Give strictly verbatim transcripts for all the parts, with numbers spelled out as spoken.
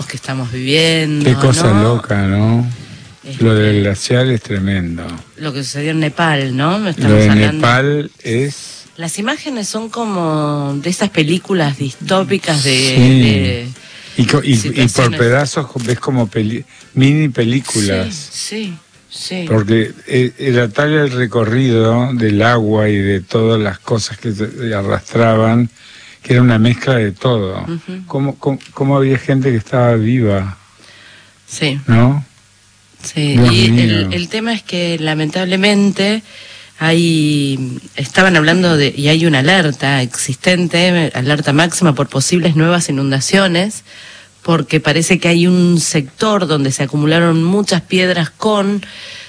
que estamos viviendo. Qué cosa ¿no? loca, ¿no? Este, lo del glaciar es tremendo. Lo que sucedió en Nepal, ¿no? Estamos lo de hablando... Nepal es... Las imágenes son como de esas películas distópicas de... Sí. de y, y, y por pedazos ves como peli, mini películas. Sí, sí, sí. Porque era tal el recorrido del agua y de todas las cosas que se arrastraban, que era una mezcla de todo. Uh-huh. ¿Cómo, cómo, cómo había gente que estaba viva? Sí. ¿No? Sí, Dios y el, el tema es que lamentablemente hay, estaban hablando de, y hay una alerta existente, alerta máxima por posibles nuevas inundaciones, porque parece que hay un sector donde se acumularon muchas piedras con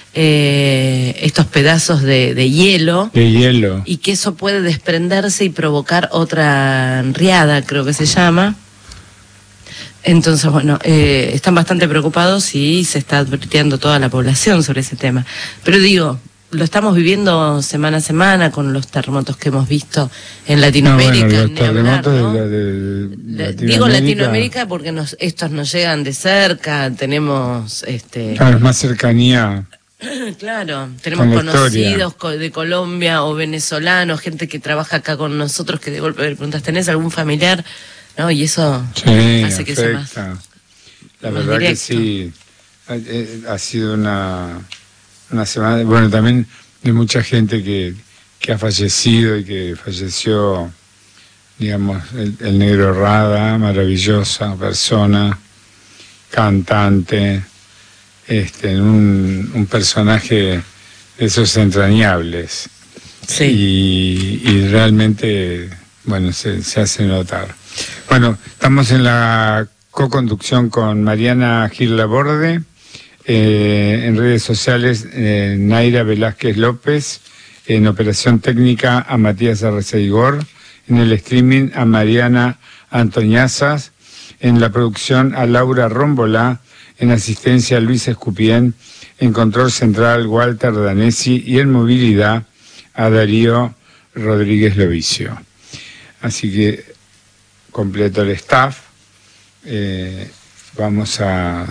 eh, estos pedazos de, de hielo. De hielo. Y que eso puede desprenderse y provocar otra riada, creo que se llama. Entonces, bueno, eh, están bastante preocupados y se está advirtiendo toda la población sobre ese tema. Pero digo, lo estamos viviendo semana a semana con los terremotos que hemos visto en Latinoamérica. No, bueno, los terremotos hablar, ¿no? de, de, de Latinoamérica. Digo Latinoamérica porque nos, estos nos llegan de cerca, tenemos... este Claro, es más cercanía. Claro, tenemos conocidos de Colombia o venezolanos, gente que trabaja acá con nosotros que de golpe me preguntas, ¿tenés algún familiar? ¿No? Y eso sí, hace que sea más, la más verdad directo. Que sí, ha, ha sido una, una semana, bueno, también de mucha gente que, que ha fallecido y que falleció, digamos, el, el Negro Rada, maravillosa persona, cantante, este, un, un personaje de esos entrañables. Sí. Y, y realmente, bueno, se, se hace notar. Bueno, estamos en la co-conducción con Mariana Gil Laborde, eh, en redes sociales eh, Naira Velázquez López, en operación técnica a Matías Arreceigor, en el streaming a Mariana Antoñazas, en la producción a Laura Rómbola, en asistencia a Luis Escupien, en control central Walter Danesi y en movilidad a Darío Rodríguez Lovicio. Así que completo el staff, eh, vamos a,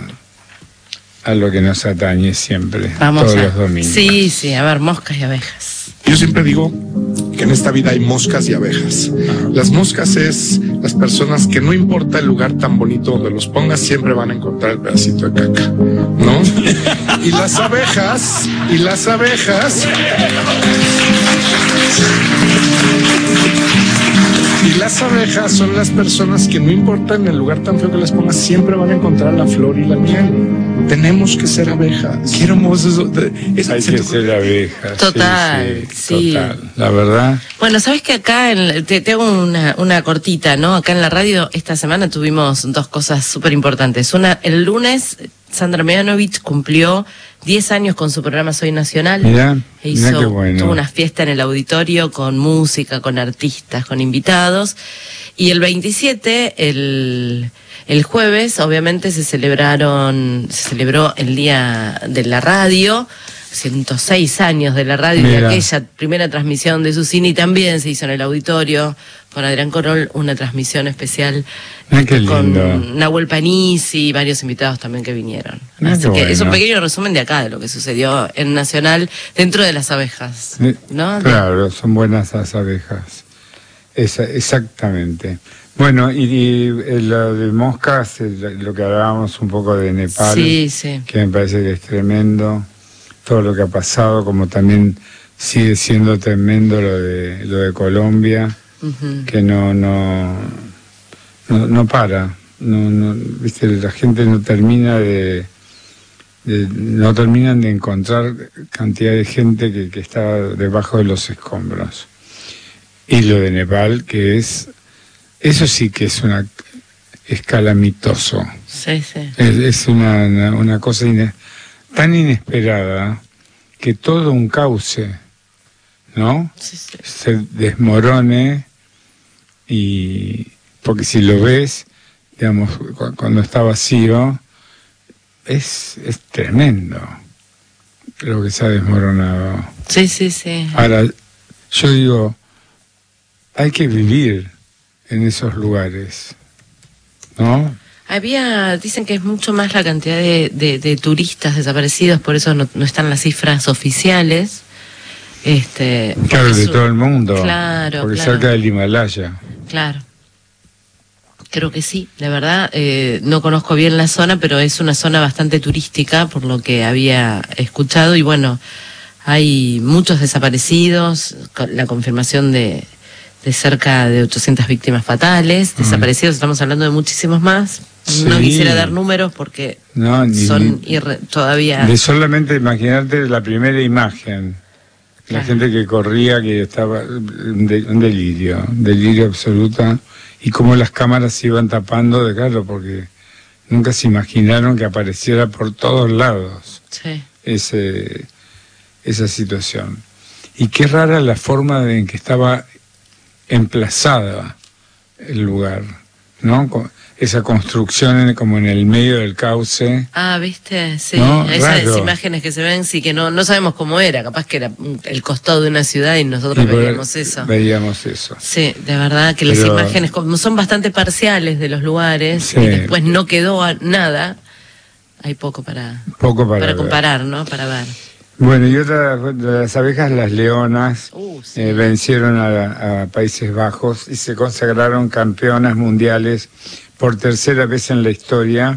a lo que nos atañe siempre, vamos todos a, los domingos. Sí, sí, a ver, moscas y abejas. Yo siempre digo que en esta vida hay moscas y abejas. Ah. Las moscas es las personas que no importa el lugar tan bonito donde los pongas, siempre van a encontrar el pedacito de caca, ¿no? Y las abejas, y las abejas... Y las abejas son las personas que no importa en el lugar tan feo que les pongas, siempre van a encontrar la flor y la miel. Tenemos que ser abejas. Qué hermoso eso. Es, Hay que ser abejas. Total, sí, sí, sí. Total, la verdad. Bueno, sabes que acá, en, te, te hago una, una cortita, ¿no? Acá en la radio esta semana tuvimos dos cosas súper importantes. Una, el lunes, Sandra Mianovich cumplió diez años con su programa Soy Nacional. Mirá, e hizo, mirá qué bueno. Tuvo una fiesta en el auditorio con música, con artistas, con invitados. Y el veintisiete, el, el jueves, obviamente se celebraron, se celebró el Día de la Radio, ciento seis años de la radio, y aquella primera transmisión de su cine, y también se hizo en el auditorio con Adrián Corol una transmisión especial ah, qué con lindo. Nahuel Panisi y varios invitados también que vinieron. Ah, Así que bueno. es un pequeño resumen de acá, de lo que sucedió en Nacional dentro de las abejas, ¿no? Claro, son buenas las abejas. Esa, exactamente. Bueno, y, y lo de moscas, lo que hablábamos un poco de Nepal, sí, sí. que me parece que es tremendo, todo lo que ha pasado, como también sigue siendo tremendo lo de lo de Colombia, uh-huh. que no no no, no para, no, no, viste, la gente no termina de, de no terminan de encontrar cantidad de gente que, que está debajo de los escombros. Y lo de Nepal, que es, eso sí que es una escalamitoso. Sí, sí. Es, es una, una, una cosa ine, tan inesperada que todo un cauce, ¿no? Sí, sí. Se desmorone, y porque si lo ves, digamos, cuando está vacío, es, es tremendo lo que se ha desmoronado. Sí, sí, sí. Ahora, yo digo, hay que vivir en esos lugares, ¿no? Había, dicen que es mucho más la cantidad de, de, de turistas desaparecidos, por eso no, no están las cifras oficiales. Este, claro, de su, todo el mundo. Claro, porque claro. cerca del Himalaya. Claro. Creo que sí, la verdad, eh, no conozco bien la zona, pero es una zona bastante turística, por lo que había escuchado, y bueno, hay muchos desaparecidos, la confirmación de, de cerca de ochocientas víctimas fatales, desaparecidos, estamos hablando de muchísimos más. Sí. No quisiera dar números porque no, ni, son ni, irre, todavía... De solamente imaginarte la primera imagen, la claro. gente que corría, que estaba, un, de, un delirio, un delirio absoluta, y cómo las cámaras se iban tapando de claro, porque nunca se imaginaron que apareciera por todos lados sí. ese, esa situación. Y qué rara la forma en que estaba emplazada el lugar, ¿no? Esa construcción en, como en el medio del cauce. Ah, ¿viste? Sí, ¿No? esas Raro. imágenes que se ven, sí, que no no sabemos cómo era, capaz que era el costado de una ciudad y nosotros y por, veíamos eso. Veíamos eso. Sí, de verdad que Pero, las imágenes como son bastante parciales de los lugares, sí. y después no quedó a, nada, hay poco para, poco para, para ver. comparar, ¿no? Para ver. Bueno, y otra de las abejas, las leonas, Uh, sí. eh, vencieron a, a Países Bajos y se consagraron campeonas mundiales por tercera vez en la historia,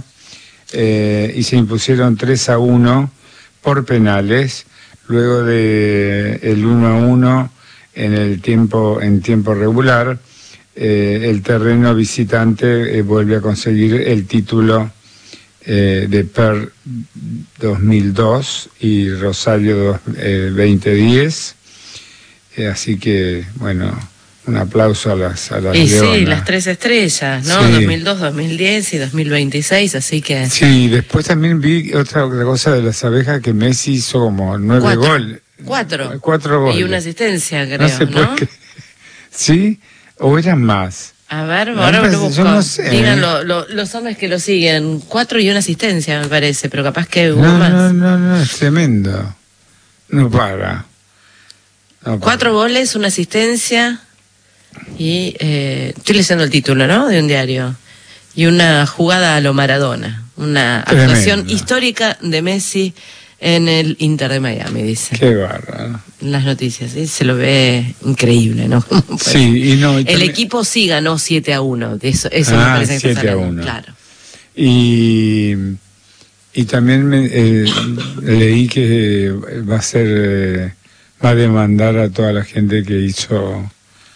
eh, y se impusieron tres a uno por penales, luego de el uno a uno en el tiempo, en tiempo regular. Eh, el terreno visitante eh, vuelve a conseguir el título eh, de Per dos mil dos y Rosario eh, veinte diez, eh, así que bueno, un aplauso a las a las Y leonas. sí, las tres estrellas, ¿no? Sí. dos mil dos, dos mil diez y dos mil veintiséis, así que... Sí, después también vi otra, otra cosa de las abejas, que Messi hizo como nueve Cuatro. goles. Cuatro. Cuatro goles. Y una asistencia, creo, No se puede ¿no? creer. ¿Sí? ¿O eran más? A ver, Me ahora parece- lo busco. yo no sé, Digan ¿eh? lo- lo- los hombres que lo siguen. Cuatro y una asistencia, me parece, pero capaz que hubo No, más. no, no, no, es tremendo. No para. No para. Cuatro goles, una asistencia y... Eh, estoy leyendo el título, ¿no? De un diario. Y una jugada a lo Maradona. Una Tremendo. actuación histórica de Messi en el Inter de Miami, dice. Qué bárbaro. En las noticias, ¿sí? Se lo ve increíble, ¿no? Pues, Sí, y no. Y el también- equipo sí ganó siete a uno. De eso, eso Ah, me parece que siete está a hablando, uno. claro. Y, y también me, eh, leí que va a ser, eh, va a demandar a toda la gente que hizo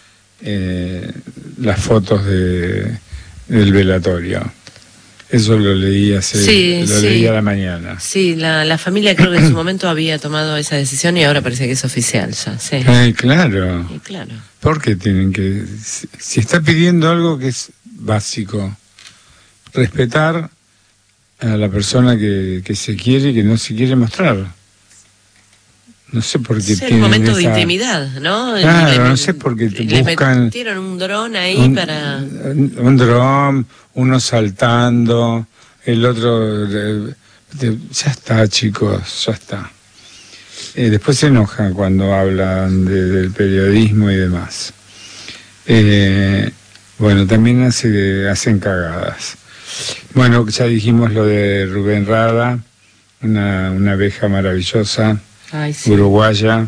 eh, las fotos de, del velatorio. Eso lo leí hace, Sí, lo sí. leí a la mañana. Sí, la, la familia creo que en su momento había tomado esa decisión y ahora parece que es oficial ya, sí. Eh, claro, Y claro. porque tienen que, si, si está pidiendo algo que es básico, respetar a la persona que, que se quiere y que no se quiere mostrar. No sé por qué Sí, el tienen momento de esa- intimidad, ¿no? Claro, no sé por qué te le buscan metieron un dron ahí un, para... un, un dron, uno saltando, el otro... de- de- ya está, chicos, ya está. Eh, después se enojan cuando hablan de- del periodismo y demás. Eh, bueno, también hace, hacen cagadas. Bueno, ya dijimos lo de Rubén Rada, una, una abeja maravillosa, Ay, sí. uruguaya.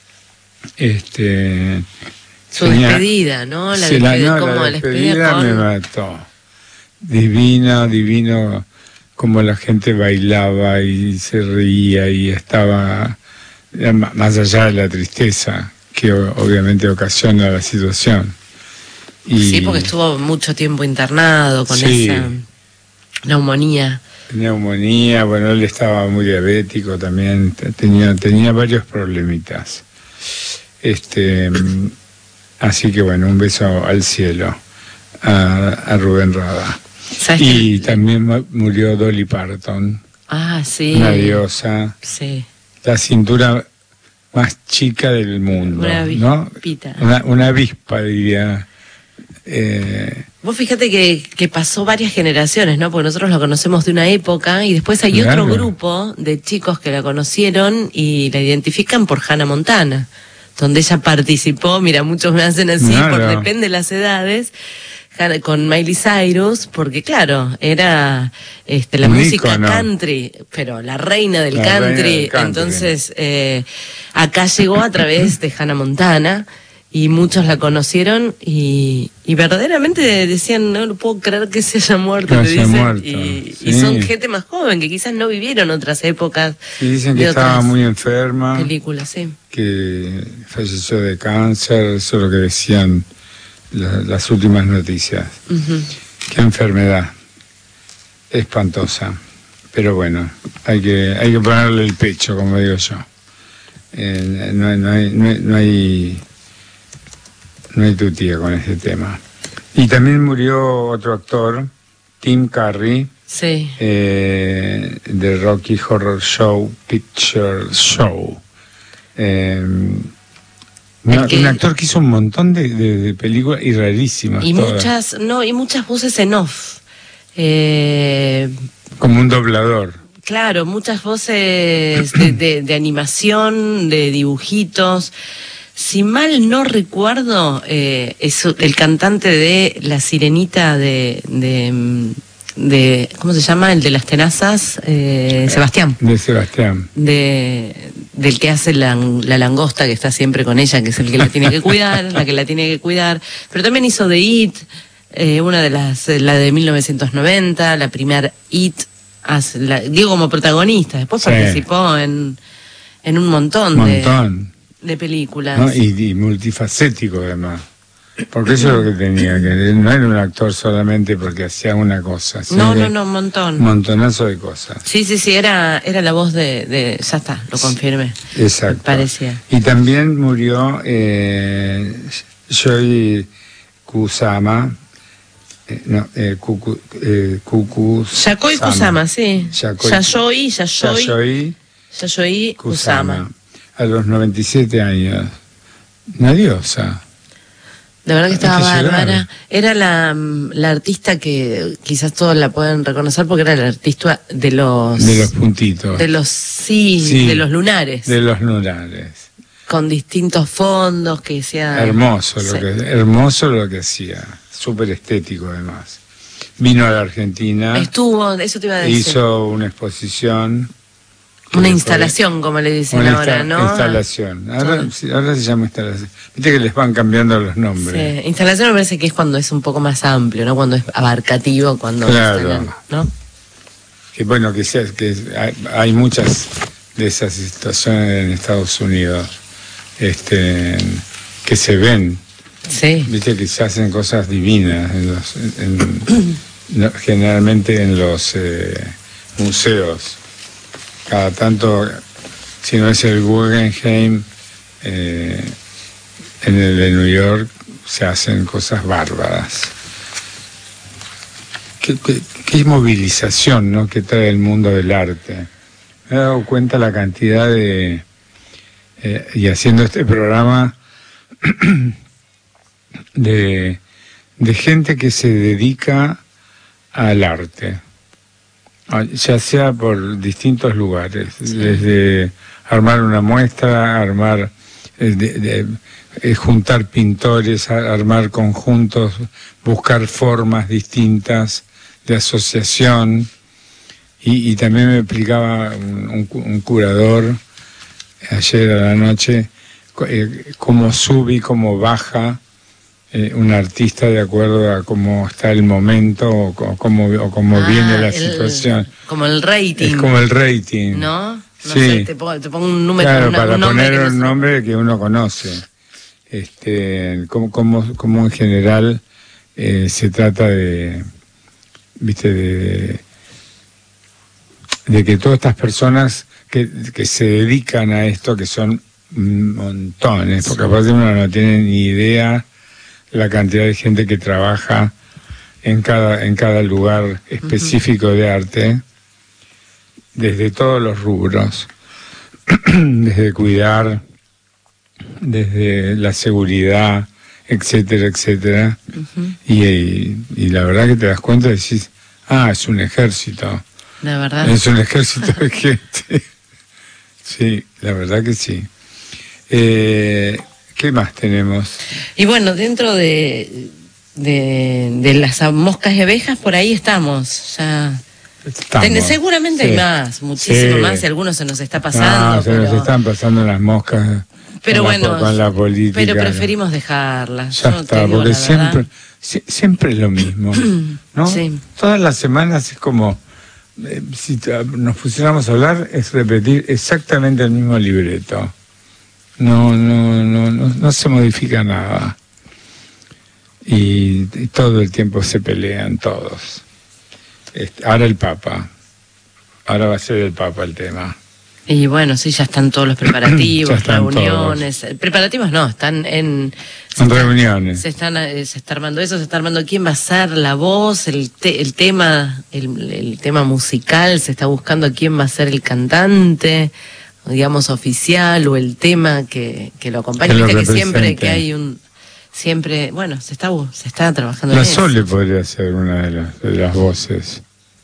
Este, Su tenía- despedida, ¿no? La Sí, la, despedida, no, como la la despedida despedida con... me mató. Divino, divino, como la gente bailaba y se reía y estaba, eh, m- más allá de la tristeza que o- obviamente ocasiona la situación. Y Sí, porque estuvo mucho tiempo internado con Sí. esa neumonía. neumonía, bueno, él estaba muy diabético también, te- tenía, tenía varios problemitas. Este, mm, así que bueno, un beso al cielo a, a Rubén Rada. ¿Sabes Y qué? también mu- murió Dolly Parton, Ah, sí. una diosa, Sí. la cintura más chica del mundo, Una ¿no? avispita. Una, una avispa, diría. Eh, Vos fíjate que, que pasó varias generaciones, ¿no? Porque nosotros la conocemos de una época y después hay Claro. otro grupo de chicos que la conocieron y la identifican por Hannah Montana, donde ella participó. Mira, muchos me hacen así, Claro. por depende de las edades. con Miley Cyrus, porque claro, era este, la Un música ícono. country, pero la reina del La country. reina del country. Entonces, eh, acá llegó a través de Hannah Montana y muchos la conocieron y, y verdaderamente decían, no lo puedo creer que se haya muerto, Que te haya dicen, muerto, y, sí. y son gente más joven que quizás no vivieron otras épocas. Y dicen que de estaba otras muy enferma, películas, sí. que falleció de cáncer, eso es lo que decían la- las últimas noticias. Ujú. Qué enfermedad espantosa. Pero bueno, hay que hay que ponerle el pecho, como digo yo. Eh, no, no hay, no hay, no hay no hay tutía con ese tema. Y también murió otro actor, Tim Curry, Sí. eh, de Rocky Horror Show Picture Show. Eh, El un, que- un actor que hizo un montón de, de- de películas y rarísimas Y todas. muchas, no, y muchas voces en off. Eh, Como un doblador. claro, muchas voces de, de, de animación, de dibujitos. Si mal no recuerdo, eh, es el cantante de La Sirenita de, de, mm, de ¿cómo se llama? El de las tenazas, eh, Sebastián. De Sebastián. De, del que hace la, la langosta, que está siempre con ella, que es el que la tiene que cuidar, la que la tiene que cuidar. Pero también hizo de It, eh, una de las, la de mil novecientos noventa, la primera It, hace la, digo como protagonista, después Sí. participó en, en un montón, Un de, montón. de películas. ¿No? Y, y multifacético además. Porque eso es lo que tenía, que no era un actor solamente porque hacía una cosa. no, sino no, que no, un montón. Un montonazo de cosas. Sí, sí, sí, era, era la voz de, de, ya está, lo confirmé. Exacto. Parecía. Y también murió eh, Yoi Kusama. Eh, no, eh, Kuku, eh, Kuku Yayoi Kusama, sí. Yayoi- Yayoi, Yayoi, Yayoi Yayoi Kusama. Kusama. A los noventa y siete años. Una diosa. De verdad que Hay estaba que llorar. bárbara. Era la, mm, la artista que quizás todos la pueden reconocer porque era la artista de los... De los puntitos. de los sí, Sí. de los lunares. De los lunares. Con distintos fondos que sea... Hermoso lo Sí. que hermoso lo que hacía. Súper estético además. Vino a la Argentina. Estuvo, eso te iba a decir. Hizo una exposición. que Una le instalación, como le fue- dicen una ahora, insta- ¿no? instalación. Ahora, Todo. sí, ahora se llama instalación. Viste que les van cambiando los nombres. Sí. Instalación me parece que es cuando es un poco más amplio, ¿no? Cuando es abarcativo, cuando Claro. instalan, ¿no? Que bueno, que, sea, que hay, hay muchas de esas situaciones en Estados Unidos este, que se ven. Sí. Viste que se hacen cosas divinas, en los, en- no, generalmente en los eh, museos. Cada tanto, si no es el Guggenheim, eh, en el de New York se hacen cosas bárbaras. Qué, qué- qué movilización, ¿no?, que trae el mundo del arte. Me he dado cuenta la cantidad de... eh, y haciendo este programa... De, de gente que se dedica al arte, ah, ya sea por distintos lugares, desde armar una muestra, armar, eh, de- de- eh, juntar pintores, a- armar conjuntos, buscar formas distintas de asociación. Y, y también me explicaba un, un cu- un curador ayer a la noche co- eh, cómo sube y cómo baja eh, un artista de acuerdo a cómo está el momento o co- cómo, o cómo Ah, viene la el- situación. Como el rating. Es como el rating. ¿No? No Sí. sé, te pongo, te pongo un número. Claro, una- para un nombre poner que no un sé. nombre que uno conoce. Este, como, como, como en general eh, se trata de, viste, de, de que todas estas personas que, que se dedican a esto, que son montones, porque aparte uno no tiene ni idea la cantidad de gente que trabaja en cada, en cada lugar específico de arte, desde todos los rubros, desde cuidar, desde la seguridad, etcétera, etcétera. Ujú. y, y, y la verdad que te das cuenta y decís, ah, es un ejército, La verdad. es un ejército de gente. Sí, la verdad que sí. Eh, ¿Qué más tenemos? Y bueno, dentro de, de, de las moscas y abejas, por ahí estamos, ya... Ten, seguramente sí. Hay más, muchísimo sí. más, y algunos se nos está pasando. No, se pero... nos están pasando las moscas pero con, bueno, la, con la política. Pero preferimos dejarlas. Ya está, digo, porque siempre, si, siempre es lo mismo, ¿no? Sí. Todas las semanas es como, eh, si nos pusiéramos a hablar, es repetir exactamente el mismo libreto. No, no, no, no, no se modifica nada. Y, y todo el tiempo se pelean todos. Ahora el Papa, ahora va a ser el Papa el tema. Y bueno, sí, ya están todos los preparativos, reuniones, todos. Preparativos no, están en... En reuniones. Se, están, se está armando eso, se está armando quién va a ser la voz, el, te, el tema, el, el tema musical, se está buscando quién va a ser el cantante, digamos oficial, o el tema que, que lo acompañe. Que, Viste que siempre que hay un... Siempre, bueno, se está se está trabajando la en eso. La Sole podría ser una de las, de las voces.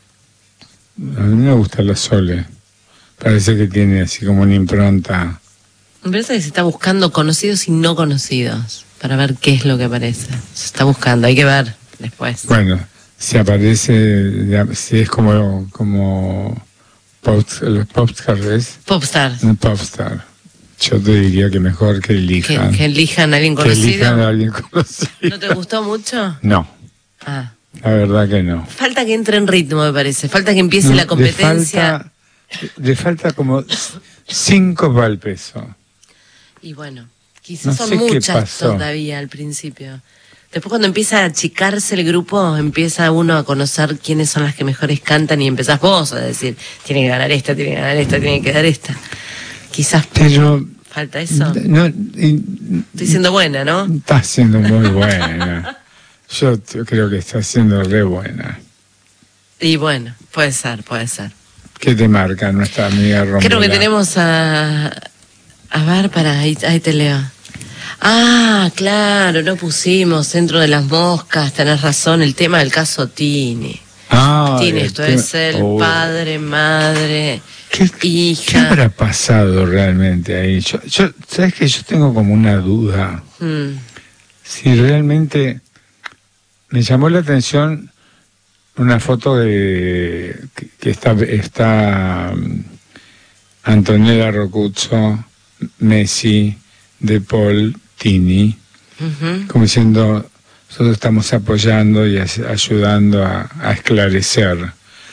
A mí me gusta la Sole. Parece que tiene así como una impronta. Me parece que se está buscando conocidos y no conocidos para ver qué es lo que aparece. Se está buscando, hay que ver después. Bueno, si aparece, si es como como pop, los popstars. Popstar. Un popstar. Yo te diría que mejor que elijan. Que, que elijan a alguien conocido. Que elijan a alguien conocido. ¿No te gustó mucho? No. Ah. La verdad que no. Falta que entre en ritmo, me parece. Falta que empiece no, la competencia. Le falta, le falta como cinco para el peso. Y bueno, quizás no son muchas todavía al principio. Después cuando empieza a achicarse el grupo, empieza uno a conocer quiénes son las que mejores cantan y empezás vos a decir, tiene que ganar esta, tiene que ganar esta, tiene que quedar esta. Quizás pero falta eso. No, y, estoy siendo buena, ¿no? Está siendo muy buena. Yo creo que está siendo re buena. Y bueno, puede ser, puede ser. ¿Qué te marca nuestra amiga Romola? Creo que tenemos a... A ver, para, ahí, ahí te leo. Ah, claro, no pusimos Centro de las Moscas, tenés razón, el tema del caso Tini. Ah, Tini, esto tema... es el oh. padre, madre... ¿Qué, hija. ¿Qué habrá pasado realmente ahí? Yo, yo, ¿sabes que yo tengo como una duda? Mm. Si realmente me llamó la atención una foto de que, que está, está um, Antonella Roccuzzo, Messi, De Paul, Tini, uh-huh. como diciendo, nosotros estamos apoyando y ayudando a, a esclarecer.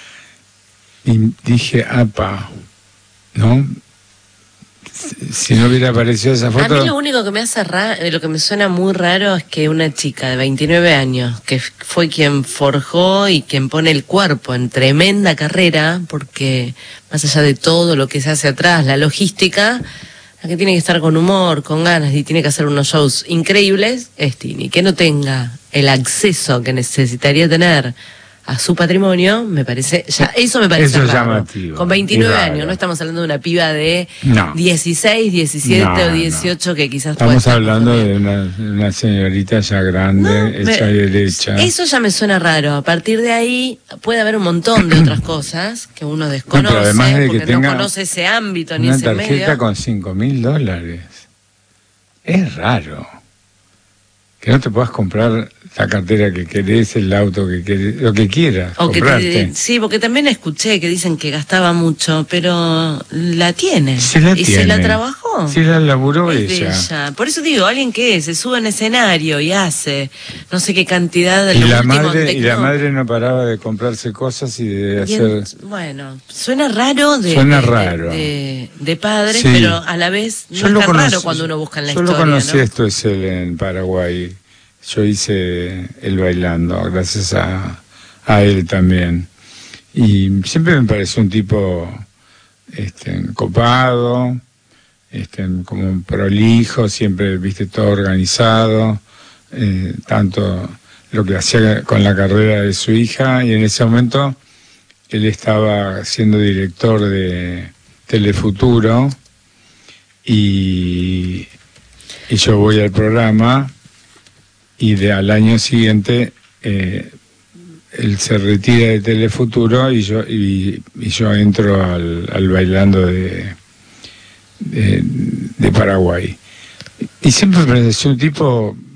Y dije, apa, ¿no? Si no hubiera aparecido esa foto... A mí lo único que me hace raro, lo que me suena muy raro es que una chica de veintinueve años, que fue quien forjó y quien pone el cuerpo en tremenda carrera, porque más allá de todo lo que se hace atrás, la logística, la que tiene que estar con humor, con ganas y tiene que hacer unos shows increíbles, es Tini. Que no tenga el acceso que necesitaría tener a su patrimonio, me parece, ya eso me parece eso raro. Llamativo, con veintinueve años, no estamos hablando de una piba de no. dieciséis, diecisiete no, o dieciocho no. que quizás estamos hablando de una, una señorita ya grande, no, hecha me, y derecha. Eso ya me suena raro. A partir de ahí puede haber un montón de otras cosas que uno desconoce, no, pero además de que porque tenga no conoce ese ámbito ni ese medio. Una tarjeta con cinco mil dólares. Es raro. Que no te puedas comprar la cartera que querés, el auto que querés, lo que quieras, o comprarte. Que te, sí, porque también escuché que dicen que gastaba mucho, pero la tiene. Se la y tiene. se la trabajó. Se la laburó es ella. ella. Por eso digo, alguien que se sube en escenario y hace no sé qué cantidad de y la madre Y la madre no paraba de comprarse cosas y de y hacer... En, bueno, suena raro de, suena de, raro. de, de, de padres, sí. Pero a la vez no yo es tan conocí, raro cuando uno busca en la yo historia. Yo lo conocí, ¿no? Esto es él en Paraguay. Yo hice el bailando, gracias a, a él también. Y siempre me pareció un tipo este, copado, este, como prolijo, siempre, viste, todo organizado, eh, tanto lo que hacía con la carrera de su hija, y en ese momento él estaba siendo director de Telefuturo, y, y yo voy al programa. Y de, al año siguiente eh, él se retira de Telefuturo y yo y, y yo entro al, al bailando de, de, de Paraguay. Y siempre me pareció un tipo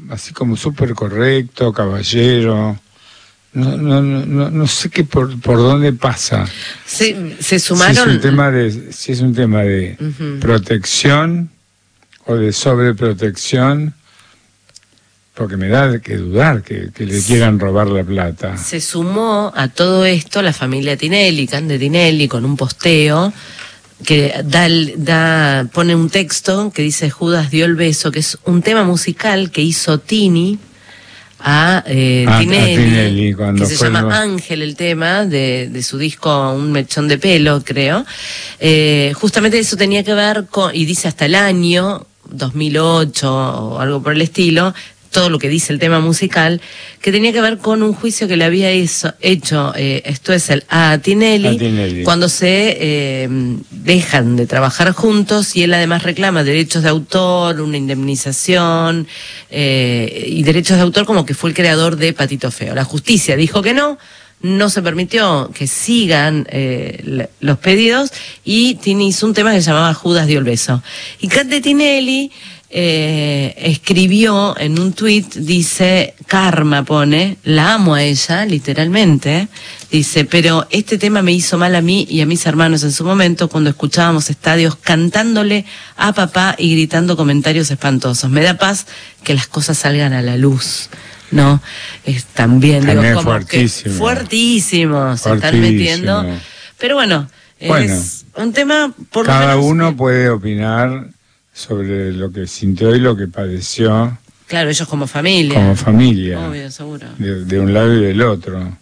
así como súper correcto, caballero. No, no, no, no sé qué por, por dónde pasa. Se, se sumaron. Si es un tema de, si es un tema de uh-huh. protección o de sobreprotección, porque me da que dudar que, que le quieran robar la plata. Se sumó a todo esto la familia Tinelli, Cande Tinelli, con un posteo que da, da pone un texto que dice Judas dio el beso, que es un tema musical que hizo Tini a, eh, a, Tinelli, a Tinelli cuando que se fue llama el... Ángel, el tema de, de su disco Un mechón de pelo, creo. Eh, justamente eso tenía que ver con, y dice hasta el año dos mil ocho o algo por el estilo, todo lo que dice el tema musical, que tenía que ver con un juicio que le había hizo, hecho eh, esto es el a Tinelli, a Tinelli cuando se eh, dejan de trabajar juntos y él además reclama derechos de autor, una indemnización eh, y derechos de autor como que fue el creador de Patito Feo. La justicia dijo que no, no se permitió que sigan eh, los pedidos y Tini hizo un tema que se llamaba Judas dio el beso. Y Cande Tinelli Eh, escribió en un tuit, dice, karma pone, la amo a ella, literalmente, dice, pero este tema me hizo mal a mí y a mis hermanos en su momento cuando escuchábamos estadios cantándole a papá y gritando comentarios espantosos. Me da paz que las cosas salgan a la luz, ¿no? Es también, también digo, como fuertísimo. que fuertísimo, se están metiendo, pero bueno, bueno, es un tema por lo cada menos, uno eh, puede opinar sobre lo que sintió y lo que padeció. Claro, ellos como familia. Como familia. Obvio, seguro. De, de un lado y del otro.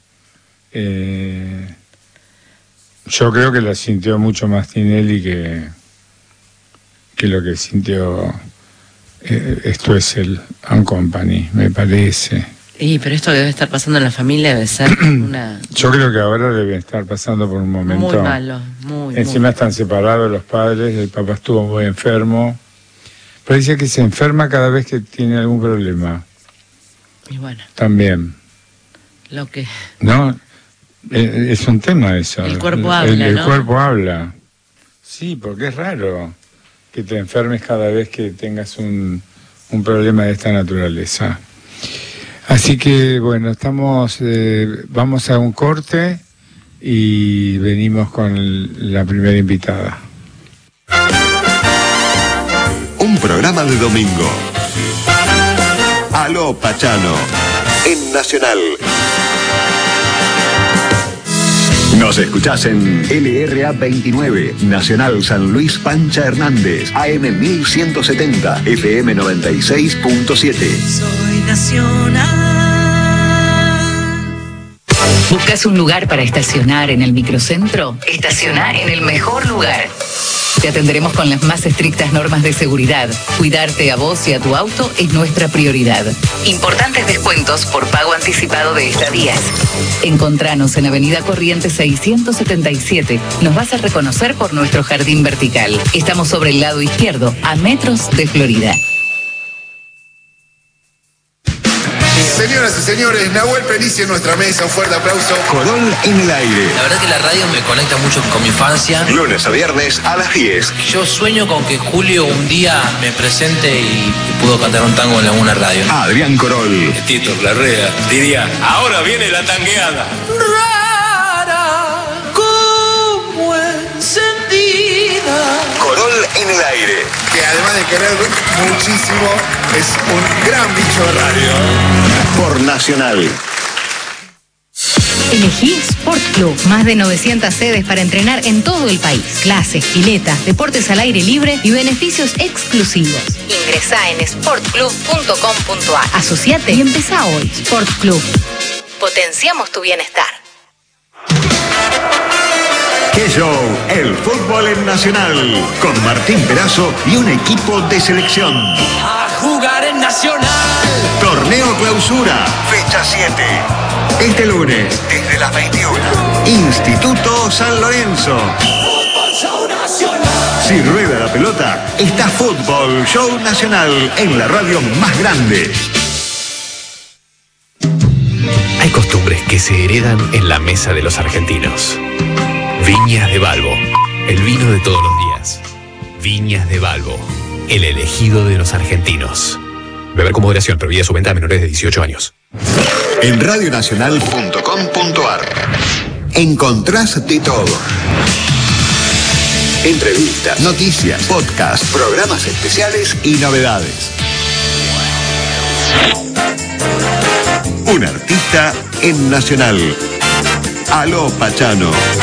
Eh, yo creo que la sintió mucho más Tinelli que, que lo que sintió eh, esto es el And Company, me parece. Y pero esto que debe estar pasando en la familia debe ser una... Yo creo que ahora debe estar pasando por un momento... Muy malo, muy, Encima muy. están separados los padres, el papá estuvo muy enfermo. Pero dice que se enferma cada vez que tiene algún problema. Y bueno. También. Lo que... No, eh, es un tema eso. El cuerpo habla, el, el ¿no? cuerpo habla. Sí, porque es raro que te enfermes cada vez que tengas un, un problema de esta naturaleza. Así que, bueno, estamos, eh, vamos a un corte y venimos con el, la primera invitada. Un programa de domingo. Aló Pachano, en Nacional. Nos escuchás en L R A veintinueve, Nacional San Luis Pancha Hernández, A M mil ciento setenta, F M noventa y seis punto siete. Soy Nacional. ¿Buscas un lugar para estacionar en el microcentro? Estaciona en el mejor lugar. Te atenderemos con las más estrictas normas de seguridad. Cuidarte a vos y a tu auto es nuestra prioridad. Importantes descuentos por pago anticipado de estadías. Encontranos en Avenida Corrientes seiscientos setenta y siete. Nos vas a reconocer por nuestro jardín vertical. Estamos sobre el lado izquierdo, a metros de Florida. Señoras y señores, Nahuel Penici en nuestra mesa, un fuerte aplauso. Corol en el aire. La verdad que la radio me conecta mucho con mi infancia. Lunes a viernes a las diez. Yo sueño con que Julio un día me presente y, y pudo cantar un tango en alguna radio. Adrián Corol. Tito Larrea diría, ahora viene la tangueada. Rara como encendida. Corol en el aire. Que además de querer muchísimo, es un gran bicho de radio. Por Nacional. Elegí Sport Club. Más de novecientas sedes para entrenar en todo el país. Clases, piletas, deportes al aire libre y beneficios exclusivos. Ingresá en sport club punto com punto a r. Asociate y empezá hoy. Sport Club. Potenciamos tu bienestar. ¡Qué show! El fútbol en Nacional. Con Martín Perazo y un equipo de selección. A jugar en Nacional. Torneo Clausura, fecha siete. Este lunes, desde las veintiuna. Instituto San Lorenzo. Fútbol Show Nacional. Si rueda la pelota, está Fútbol Show Nacional en la radio más grande. Hay costumbres que se heredan en la mesa de los argentinos. Viñas de Balbo, el vino de todos los días. Viñas de Balbo, el elegido de los argentinos. Beber con moderación, prohibida su venta a menores de dieciocho años. En radionacional punto com punto ar encontrás de todo. Entrevistas, noticias, podcasts, programas especiales y novedades. Un artista en Nacional. Aló Pachano.